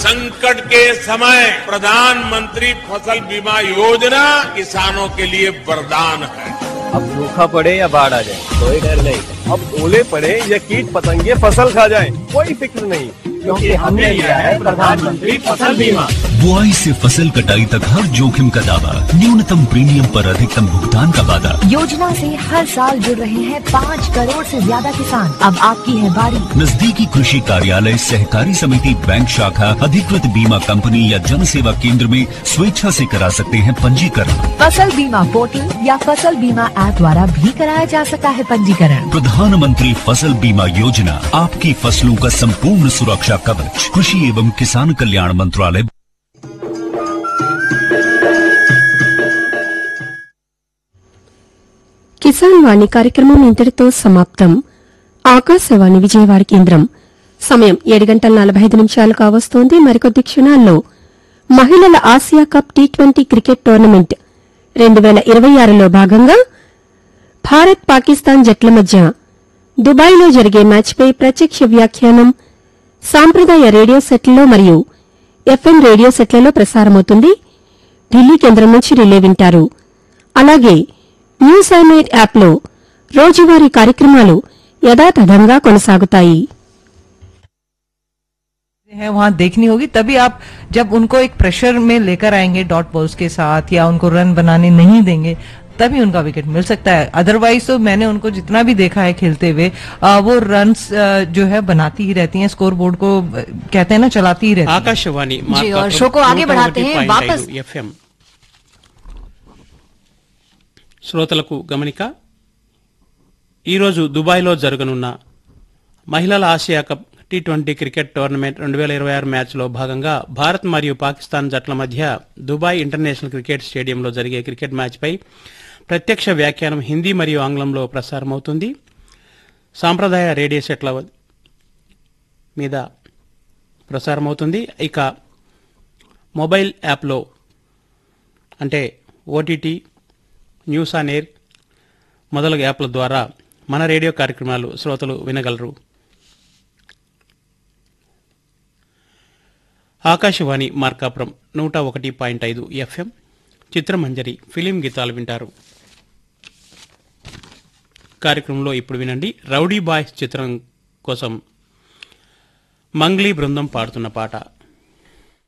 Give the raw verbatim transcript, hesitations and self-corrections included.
संकट के समय प्रधानमंत्री फसल बीमा योजना किसानों के लिए वरदान है। अब सूखा पड़े या बाढ़ आ जाए कोई डर नहीं। अब ओले पड़े या कीट पतंगे फसल खा जाए कोई फिक्र नहीं, क्योंकि हमने लिया है प्रधानमंत्री फसल बीमा। बुआई से फसल कटाई तक हर जोखिम का दावा, न्यूनतम प्रीमियम पर अधिकतम भुगतान का वादा। योजना से हर साल जुड़ रहे हैं पाँच करोड़ से ज्यादा किसान। अब आपकी है बारी। नजदीकी कृषि कार्यालय, सहकारी समिति, बैंक शाखा, अधिकृत बीमा कंपनी या जन सेवा केंद्र में स्वेच्छा से करा सकते हैं पंजीकरण। फसल बीमा पोर्टल या फसल बीमा ऐप द्वारा भी कराया जा सकता है पंजीकरण। प्रधानमंत्री फसल बीमा योजना, आपकी फसलों का संपूर्ण सुरक्षा कवच। कृषि एवं किसान कल्याण मंत्रालय। కిసాన్ వాణి కార్యక్రమం ఇంతటితో సమాప్తం. ఆకాశవాణి విజయవాడ కేంద్రం. సమయం ఏడు గంటల నలభై ఐదు నిమిషాలు కావస్తోంది. మరికొద్ది క్షణాల్లో మహిళల Asia cup T twenty cricket tournament రెండు వేల ఇరవై ఆరులో భాగంగా భారత్ పాకిస్తాన్ జట్ల మధ్య దుబాయ్లో జరిగే మ్యాచ్పై ప్రత్యక్ష వ్యాఖ్యానం సాంప్రదాయ రేడియో సెట్లలో మరియు ఎఫ్ఎం రేడియో సెట్లలో ప్రసారమవుతుంది. ఢిల్లీ కేంద్రం నుంచి రిలే వింటారు. అలాగే న్యూస్ ఆన్ ఎయిర్ యాప్లో రోజువారీ కార్యక్రమాలు యథాతథంగా కొనసాగుతాయి. है वहां देखनी होगी, तभी आप जब उनको एक प्रेशर में लेकर आएंगे डॉट बॉल्स के साथ या उनको रन बनाने नहीं देंगे तभी उनका विकेट मिल सकता है। अदरवाइज तो मैंने उनको जितना भी देखा है खेलते हुए आ, वो रन्स जो है बनाती ही रहती हैं, स्कोर बोर्ड को कहते हैं ना चलाती ही रहती हैं। आकाशवाणी जी, और शो को आगे बढ़ाते हैं वापस। एफएम శ్రోతలకు గమనిక. ఈరోజు దుబాయ్లో జరగనున్న మహిళల Asia cup T twenty cricket tournament రెండు వేల ఇరవై ఆరు మ్యాచ్లో భాగంగా భారత్ మరియు పాకిస్తాన్ జట్ల మధ్య దుబాయ్ ఇంటర్నేషనల్ క్రికెట్ స్టేడియంలో జరిగే క్రికెట్ మ్యాచ్పై ప్రత్యక్ష వ్యాఖ్యానం హిందీ మరియు ఆంగ్లంలో ప్రసారమవుతుంది. సాంప్రదాయ రేడియో సెట్ల మీద ప్రసారమవుతుంది. ఇక మొబైల్ యాప్లో అంటే ఓటీటీ, న్యూస్ ఆన్ ఎయిర్ మొదలగు యాప్ల ద్వారా మన రేడియో కార్యక్రమాలు శ్రోతలు వినగలరు. ఆకాశవాణి మార్కాపురం నూట ఒకటి పాయింట్ ఐదు ఎఫ్ఎం చిత్రమంజరి ఫిలిం గీతాలు వింటారు. కార్యక్రమంలో ఇప్పుడు వినండి రౌడీ బాయ్స్ చిత్రం కోసం మంగ్లీ బృందం పాడుతున్న పాట.